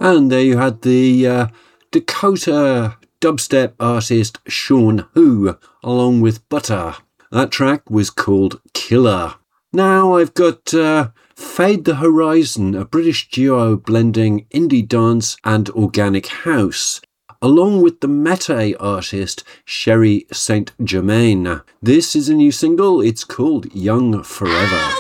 And there you had the Dakota dubstep artist Sean Hu, along with Butter. That track was called Killer. Now I've got Fade the Horizon, a British duo blending indie dance and organic house, along with the Mete artist Sherry St. Germain. This is a new single, it's called Young Forever.